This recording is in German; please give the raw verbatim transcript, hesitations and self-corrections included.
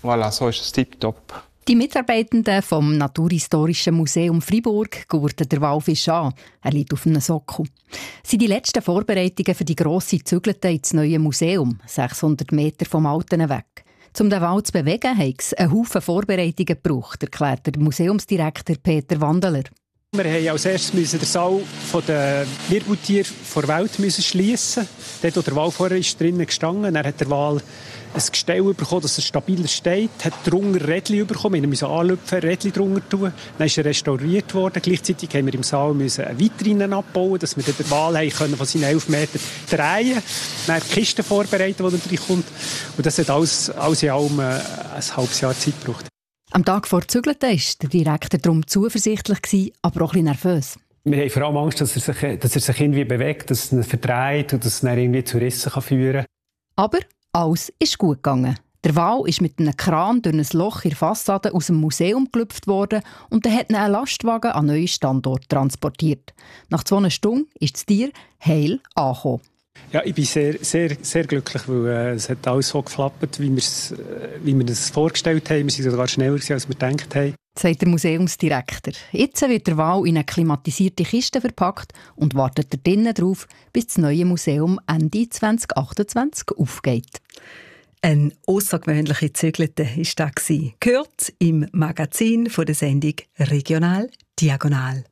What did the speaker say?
Voilà, so ist es tipptopp. Die Mitarbeitenden vom Naturhistorischen Museum Freiburg gurten den Walfisch an. Er liegt auf einem Sockel. Es sind die letzten Vorbereitungen für die grosse Zügelte ins neue Museum, sechshundert Meter vom Alten weg. Um den Wal zu bewegen, hat es einen Haufen Vorbereitungen gebraucht, erklärt der Museumsdirektor Peter Wandeler. Wir mussten als erstes den Saal der Wirbeltiere vor der Welt schliessen. Dort, wo der Wal vorher ist, drinnen gestanden. Dann hat der Wal ein Gestell bekommen, dass er stabiler steht. Hat drunter Rädchen bekommen. Wir mussten anlüpfen, Rädchen drunter tun. Dann ist er restauriert worden. Gleichzeitig mussten wir im Saal eine Vitrine abbauen, dass wir den Wal haben von seinen elf Metern drehen können. Dann die Kiste vorbereiten, die natürlich kommt. Und das hat alles, alles in allem ein halbes Jahr Zeit gebraucht. Am Tag vor Zügelte war der Direktor darum zuversichtlich, aber auch ein bisschen nervös. Wir haben vor allem Angst, dass er sich, dass er sich irgendwie bewegt, dass er ihn verdreht und dass es dann irgendwie zu Rissen führen kann. Aber alles ist gut gegangen. Der Wal ist mit einem Kran durch ein Loch in der Fassade aus dem Museum gelüpft worden und dann hat ihn ein Lastwagen an einen neuen Standort transportiert. Nach zwei Stunden ist das Tier heil angekommen. Ja, ich bin sehr, sehr, sehr glücklich, weil äh, es hat alles so geklappt, wie wir es äh, wie wir es vorgestellt haben. Wir sind sogar schneller gewesen, als wir gedacht haben. Sagt der Museumsdirektor. Jetzt wird der Wal in eine klimatisierte Kiste verpackt und wartet drinnen darauf, bis das neue Museum Ende zwanzig achtundzwanzig aufgeht. Eine außergewöhnliche Zügelte war das. Gehört im Magazin von der Sendung «Regional Diagonal».